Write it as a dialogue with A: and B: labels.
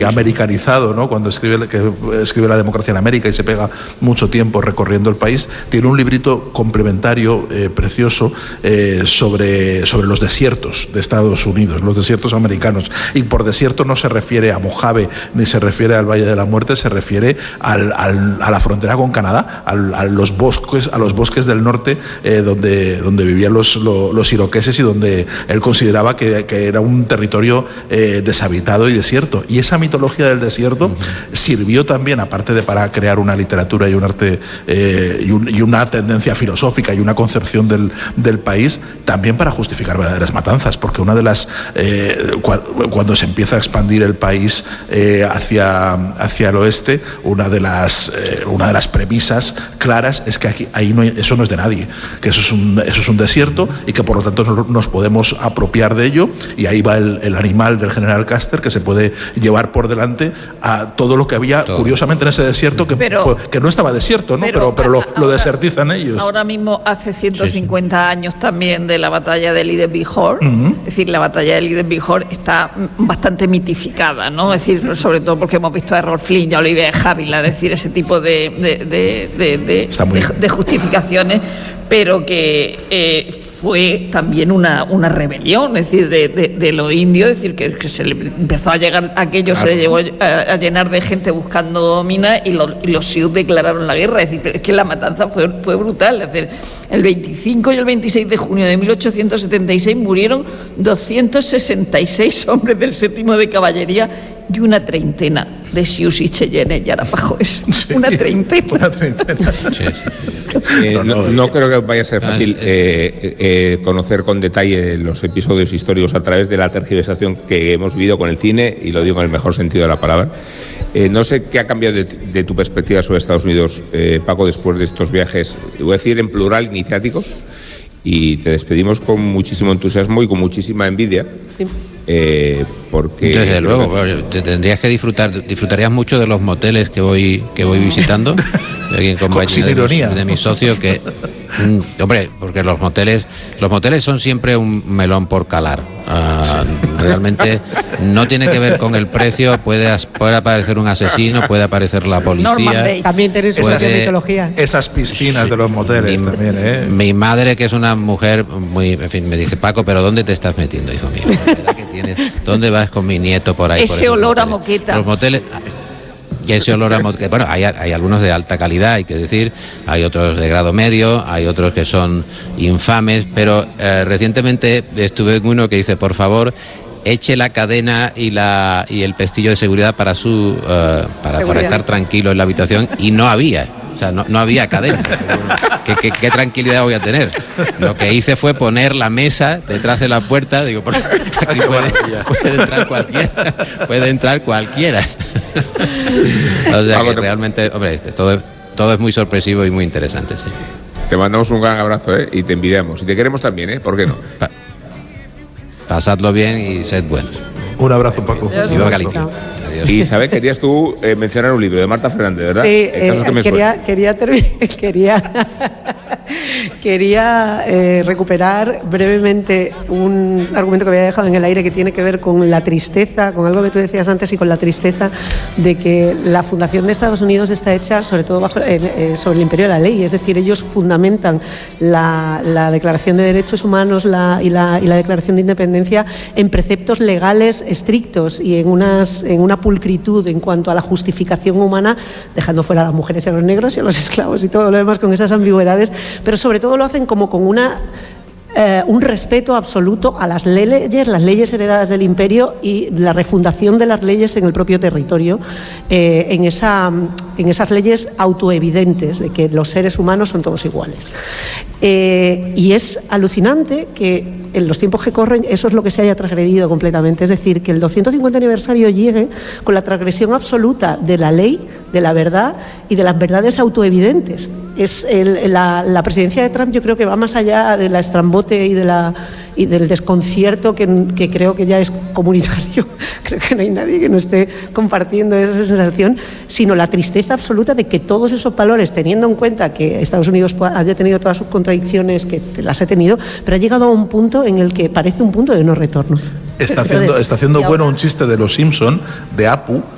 A: americanizado, ¿no? Cuando escribe La democracia en América y se pega mucho tiempo recorriendo el país, tiene un librito complementario precioso sobre los desiertos de Estados Unidos, los desiertos americanos. Y por desierto no se refiere a Mojave ni se refiere al Valle de la Muerte, se refiere a la frontera con Canadá, a los bosques del norte donde vivían los iroqueses y donde él consideraba que era un territorio deshabitado y desierto. Y esa mitología del desierto sirvió también, aparte de para crear una literatura y un arte y una tendencia filosófica y una concepción del país, también para justificar verdaderas matanzas, porque una de las cuando se empieza a expandir el país hacia el oeste, una de las premisas claras es que ahí eso no es de nadie, que eso es un desierto y que por lo tanto nos podemos apropiar de ello, y ahí va el animal del general Custer, que se puede llevar por delante a todo lo que había curiosamente en ese desierto, que no estaba desierto, ¿no? Pero lo desertizan ellos.
B: Ahora mismo hace 150 años también de la batalla de Liebenbühl. Es decir, la batalla de Liebenbühl está bastante mitificada, ¿no? Es decir, sobre todo porque hemos visto a Errol Flynn y a Olivier Havilland, es decir, ese tipo de justificaciones, pero que fue también una rebelión, es decir, de los indios, es decir, que se le empezó a llegar aquello, claro. Se le llegó a llenar de gente buscando minas y los Sioux declararon la guerra, es decir, es que la matanza fue brutal, es decir, el 25 y el 26 de junio de 1876 murieron 266 hombres del 7º de caballería y una treintena de Sioux y Cheyenne y Arapahoes. Sí, una treintena.
C: Sí. No creo que vaya a ser fácil conocer con detalle los episodios históricos a través de la tergiversación que hemos vivido con el cine, y lo digo en el mejor sentido de la palabra. No sé qué ha cambiado de tu perspectiva sobre Estados Unidos, Paco, después de estos viajes, voy a decir en plural, iniciáticos, y te despedimos con muchísimo entusiasmo y con muchísima envidia. Sí. Porque
D: desde luego, te tendrías que disfrutarías mucho de los moteles que voy visitando, en compañía de mis socios, que hombre, porque los moteles son siempre un melón por calar. Realmente no tiene que ver con el precio, puede aparecer un asesino, puede aparecer la policía.
E: También tenés una mitología.
A: Esas piscinas de los moteles también,
D: Mi madre, que es una mujer muy, en fin, me dice: Paco, pero ¿dónde te estás metiendo, hijo mío? ¿Dónde vas con mi nieto por ahí?
B: Ese olor a moqueta.
D: Los moteles. Y ese olor a moqueta. Bueno, hay algunos de alta calidad, hay que decir, hay otros de grado medio, hay otros que son infames, pero recientemente estuve en uno que dice: por favor, eche la cadena y el pestillo de seguridad para estar tranquilo en la habitación, y no había. O sea, no había cadena. ¿Qué tranquilidad voy a tener? Lo que hice fue poner la mesa detrás de la puerta. Digo, porque aquí puede entrar cualquiera. O sea que realmente, hombre, todo es muy sorpresivo y muy interesante, sí.
C: Te mandamos un gran abrazo, y te envidiamos. Y te queremos también, ¿por qué no?
D: Pasadlo bien y sed buenos.
A: Un abrazo, Paco.
D: Viva Galicia.
C: Y Isabel, querías tú mencionar un libro de Marta Fernández, ¿verdad?
E: Sí, quería recuperar brevemente un argumento que había dejado en el aire, que tiene que ver con la tristeza, con algo que tú decías antes, y con la tristeza de que la fundación de Estados Unidos está hecha sobre todo sobre el imperio de la ley. Es decir, ellos fundamentan la Declaración de Derechos Humanos y la Declaración de Independencia en preceptos legales estrictos y en una pulcritud en cuanto a la justificación humana, dejando fuera a las mujeres y a los negros y a los esclavos y todo lo demás con esas ambigüedades, pero sobre todo lo hacen como con un respeto absoluto a las leyes heredadas del imperio y la refundación de las leyes en el propio territorio, en esas leyes autoevidentes de que los seres humanos son todos iguales. Y es alucinante que en los tiempos que corren eso es lo que se haya transgredido completamente, es decir, que el 250 aniversario llegue con la transgresión absoluta de la ley, de la verdad y de las verdades autoevidentes. La presidencia de Trump, yo creo que va más allá de la estrambote y del desconcierto que creo que ya es comunitario. Creo que no hay nadie que no esté compartiendo esa sensación, sino la tristeza absoluta de que todos esos valores, teniendo en cuenta que Estados Unidos haya tenido todas sus contradicciones, que las ha tenido, pero ha llegado a un punto en el que parece un punto de no retorno.
A: Está haciendo bueno un chiste de los Simpson, de Apu,